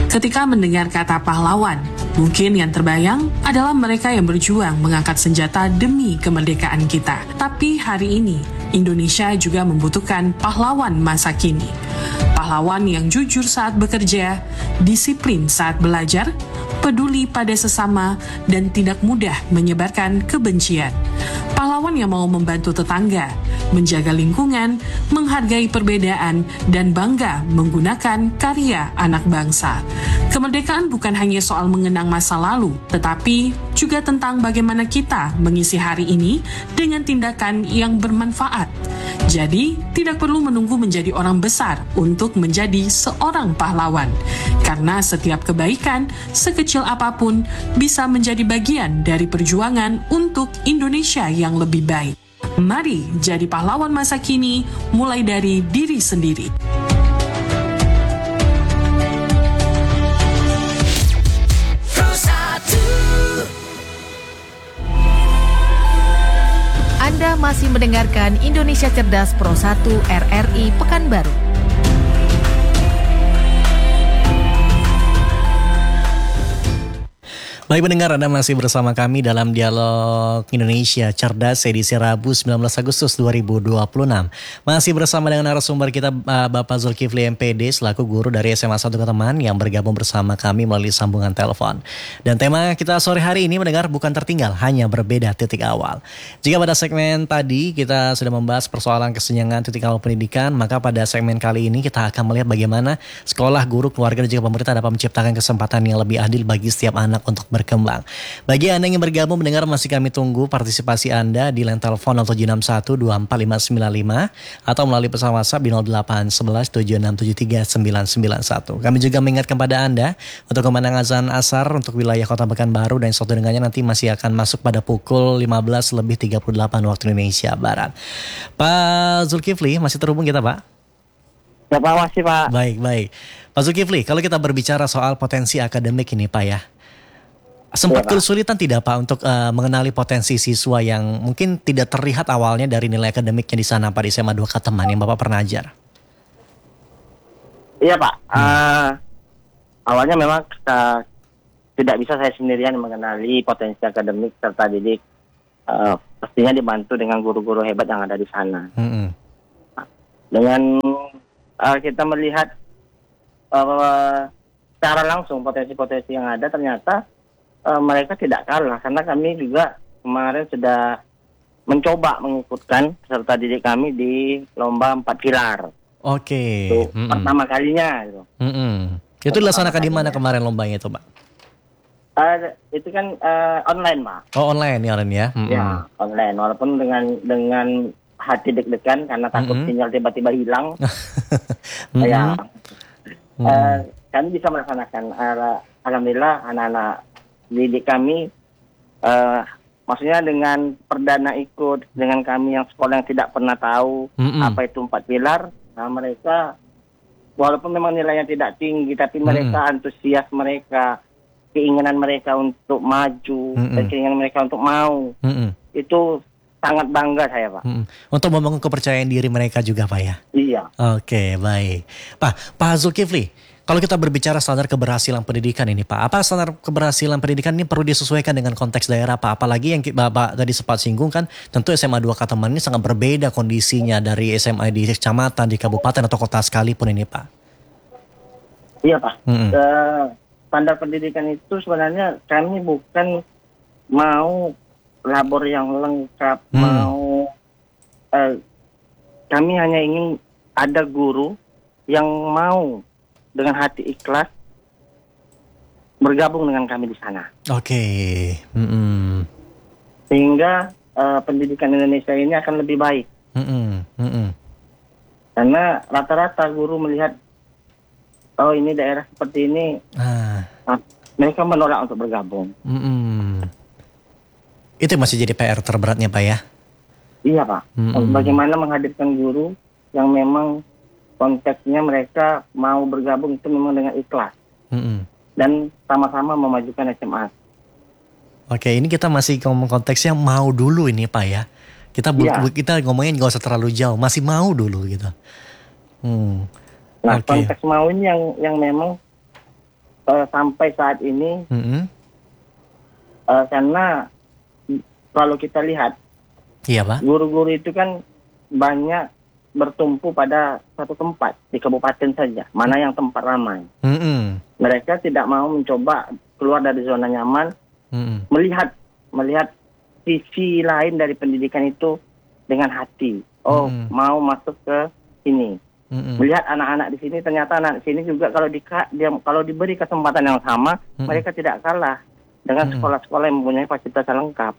Ketika mendengar kata pahlawan, mungkin yang terbayang adalah mereka yang berjuang mengangkat senjata demi kemerdekaan kita. Tapi hari ini, Indonesia juga membutuhkan pahlawan masa kini. Pahlawan yang jujur saat bekerja, disiplin saat belajar, peduli pada sesama, dan tidak mudah menyebarkan kebencian. Pahlawan yang mau membantu tetangga, menjaga lingkungan, menghargai perbedaan, dan bangga menggunakan karya anak bangsa. Kemerdekaan bukan hanya soal mengenang masa lalu, tetapi juga tentang bagaimana kita mengisi hari ini dengan tindakan yang bermanfaat. Jadi, tidak perlu menunggu menjadi orang besar untuk menjadi seorang pahlawan. Karena setiap kebaikan, sekecil apapun, bisa menjadi bagian dari perjuangan untuk Indonesia yang lebih baik. Mari jadi pahlawan masa kini, mulai dari diri sendiri. Anda masih mendengarkan Indonesia Cerdas Pro 1 RRI Pekanbaru. Baik pendengar, Anda masih bersama kami dalam Dialog Indonesia Cerdas edisi Rabu 19 Agustus 2026. Masih bersama dengan narasumber kita Bapak Zulkifli MPD selaku guru dari SMA 1 Keteman yang bergabung bersama kami melalui sambungan telepon. Dan tema kita sore hari ini mendengar bukan tertinggal, hanya berbeda titik awal. Jika pada segmen tadi kita sudah membahas persoalan kesenjangan titik awal pendidikan, maka pada segmen kali ini kita akan melihat bagaimana sekolah, guru, keluarga, dan juga pemerintah dapat menciptakan kesempatan yang lebih adil bagi setiap anak untuk berkembang. Bagi Anda yang bergabung mendengar, masih kami tunggu partisipasi Anda di line telepon 0761245595 atau melalui pesan WhatsApp di 081176739991. Kami juga mengingatkan pada Anda untuk kemenangan azan asar untuk wilayah Kota Pekanbaru dan sesuatu dengannya nanti masih akan masuk pada pukul 15:38 waktu Indonesia Barat. Pak Zulkifli masih terhubung kita, Pak? Ya Pak, masih Pak. Baik. Pak Zulkifli, kalau kita berbicara soal potensi akademik ini Pak ya, sempat kesulitan tidak Pak untuk mengenali potensi siswa yang mungkin tidak terlihat awalnya dari nilai akademiknya di sana Pak di SMA 2 Kateman yang Bapak pernah ajar? Iya Pak, awalnya memang tidak bisa saya sendirian mengenali potensi akademik serta didik, pastinya dibantu dengan guru-guru hebat yang ada di sana. Dengan kita melihat secara langsung potensi-potensi yang ada, ternyata mereka tidak kalah, karena kami juga kemarin sudah mencoba mengikutkan peserta didik kami di lomba 4 pilar. Oke. Itu pertama kalinya. Gitu. Itu dilaksanakan di mana kemarin lombanya itu, Pak? Itu kan online, Pak. Oh, online ya. Ya, online. Walaupun dengan hati deg-degan karena takut sinyal tiba-tiba hilang. Ya, kami bisa melaksanakan. Alhamdulillah anak-anak didik kami, maksudnya dengan perdana ikut, dengan kami yang sekolah yang tidak pernah tahu apa itu 4 pilar, mereka walaupun memang nilainya tidak tinggi, tapi mereka antusias mereka, keinginan mereka untuk maju, dan keinginan mereka untuk mau, itu sangat bangga saya Pak. Untuk membangun kepercayaan diri mereka juga Pak ya? Iya. Oke, baik. Pak Zulkifli, kalau kita berbicara standar keberhasilan pendidikan ini Pak, apa standar keberhasilan pendidikan ini perlu disesuaikan dengan konteks daerah Pak? Apalagi yang Bapak tadi sempat singgung kan, tentu SMA 2 Kateman ini sangat berbeda kondisinya dari SMA di kecamatan, di kabupaten atau kota sekalipun ini Pak. Iya Pak, standar pendidikan itu sebenarnya kami bukan mau labor yang lengkap, kami hanya ingin ada guru yang mau dengan hati ikhlas bergabung dengan kami di sana. Oke. Sehingga pendidikan Indonesia ini akan lebih baik. Karena rata-rata guru melihat, oh ini daerah seperti ini, mereka menolak untuk bergabung. Itu masih jadi PR terberatnya Pak ya? Iya Pak. Bagaimana menghadirkan guru yang memang konteksnya mereka mau bergabung itu memang dengan ikhlas. Dan sama-sama memajukan SMA. Oke, ini kita masih ngomong konteksnya mau dulu ini Pak ya. Kita ngomongnya nggak usah terlalu jauh, masih mau dulu gitu. Nah, konteks mau ini yang memang sampai saat ini, karena kalau kita lihat, Iya Pak. guru-guru itu kan banyak bertumpu pada satu tempat di kabupaten saja, mana yang tempat ramai. Mereka tidak mau mencoba keluar dari zona nyaman, melihat sisi lain dari pendidikan itu dengan hati. Mau masuk ke sini. Melihat anak-anak di sini, ternyata anak di sini juga kalau diberi kesempatan yang sama, mereka tidak kalah dengan sekolah-sekolah yang mempunyai fasilitas yang lengkap.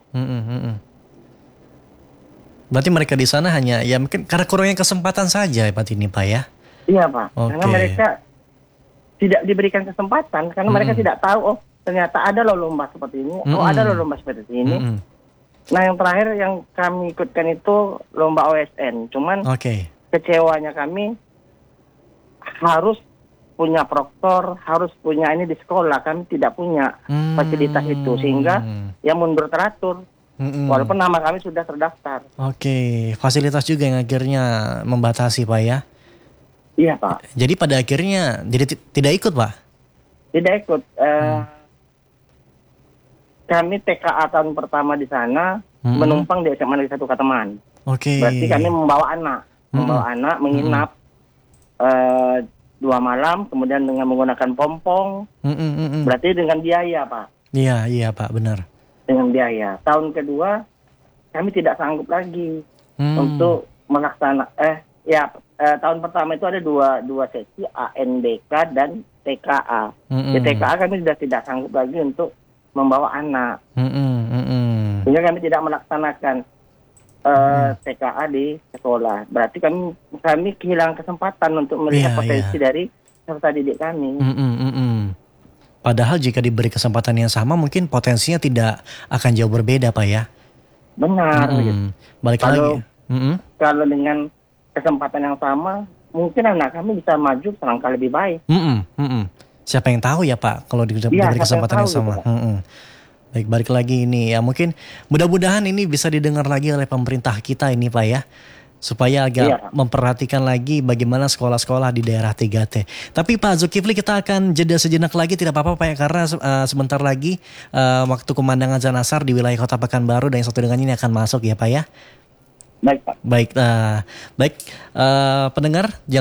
Berarti mereka di sana hanya ya mungkin karena kurangnya kesempatan saja Pak ini Pak ya. Iya Pak, karena Oke. mereka tidak diberikan kesempatan, karena mereka tidak tahu, ternyata ada loh lomba seperti ini, ada loh lomba seperti ini. Nah yang terakhir yang kami ikutkan itu lomba OSN, cuman Oke. kecewanya kami harus punya proktor, harus punya ini di sekolah, kami tidak punya fasilitas itu, sehingga ya mundur teratur. Walaupun nama kami sudah terdaftar. Oke, fasilitas juga yang akhirnya membatasi Pak ya. Iya Pak. Jadi pada akhirnya jadi tidak ikut Pak? Tidak ikut. Kami TKA tahun pertama di sana menumpang di SMA Negeri 1 Kateman. Oke. Berarti kami membawa anak menginap 2 malam, kemudian dengan menggunakan pompong. Berarti dengan biaya Pak. Iya Pak, benar. Dengan biaya. Tahun kedua kami tidak sanggup lagi untuk melaksanakan. Tahun pertama itu ada dua sesi, ANBK dan TKA. Di TKA kami sudah tidak sanggup lagi untuk membawa anak. Sehingga kami tidak melaksanakan TKA di sekolah. Berarti kami kehilangan kesempatan untuk melihat potensi dari peserta didik kami. Padahal jika diberi kesempatan yang sama mungkin potensinya tidak akan jauh berbeda Pak ya. Benar. Gitu. Balik lagi. Kalau dengan kesempatan yang sama, mungkin anak kami bisa maju selangkah lebih baik. Siapa yang tahu ya Pak kalau diberi kesempatan yang sama. Gitu, Baik, balik lagi ini ya mungkin mudah-mudahan ini bisa didengar lagi oleh pemerintah kita ini Pak ya. Supaya agak memperhatikan lagi bagaimana sekolah-sekolah di daerah 3T. Tapi Pak Zulkifli kita akan jeda sejenak lagi tidak apa-apa Pak ya. Karena sebentar lagi waktu kumandang azan asar di wilayah Kota Pekanbaru dan yang satu dengan ini akan masuk ya Pak ya. Baik Pak. Baik, pendengar jangan